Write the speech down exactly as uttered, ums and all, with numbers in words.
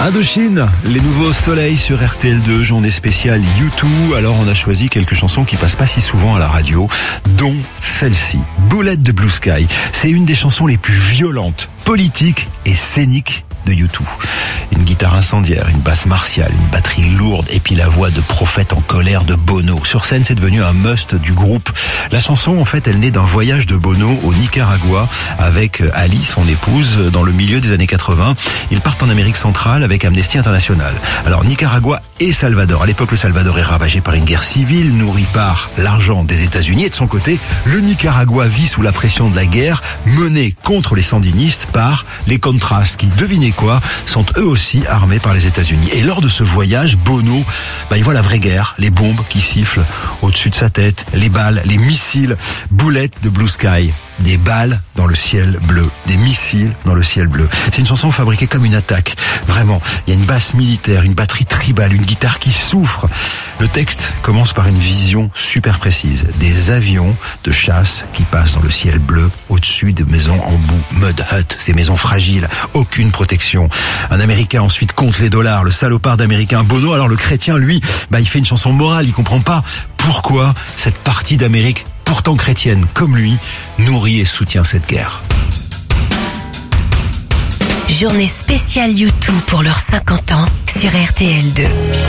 Indochine, les nouveaux soleils sur R T L deux, journée spéciale U deux. Alors on a choisi quelques chansons qui passent pas si souvent à la radio, dont celle-ci, Bullet de Blue Sky. C'est une des chansons les plus violentes, politiques et scéniques de U deux. Une guitare incendiaire, une basse martiale, une batterie lourde et puis la voix de prophète en colère de Bono. Sur scène, c'est devenu un must du groupe. La chanson, en fait, elle naît d'un voyage de Bono au Nicaragua avec Ali, son épouse, dans le milieu des années quatre-vingts. Ils partent en Amérique centrale avec Amnesty International. Alors, Nicaragua et Salvador. À l'époque, le Salvador est ravagé par une guerre civile, nourri par l'argent des États-Unis. Et de son côté, le Nicaragua vit sous la pression de la guerre menée contre les sandinistes par les Contras, qui, devinez quoi, sont eux aussi armés par les États-Unis. Et lors de ce voyage, Bono, bah, il voit la vraie guerre, les bombes qui sifflent au-dessus de sa tête, les balles, les missiles. Bullet de Blue Sky. Des balles dans le ciel bleu, des missiles dans le ciel bleu. C'est une chanson fabriquée comme une attaque. Vraiment, il y a une basse militaire, une batterie tribale, une guitare qui souffre. Le texte commence par une vision super précise. Des avions de chasse qui passent dans le ciel bleu au-dessus des maisons en boue. Mud hut, ces maisons fragiles, aucune protection. Un Américain ensuite compte les dollars, le salopard d'Américain. Bono, alors le chrétien, lui, bah il fait une chanson morale, il comprend pas pourquoi cette partie d'Amérique, pourtant chrétienne comme lui, nourrit et soutient cette guerre. Journée spéciale U deux pour leurs cinquante ans sur R T L deux.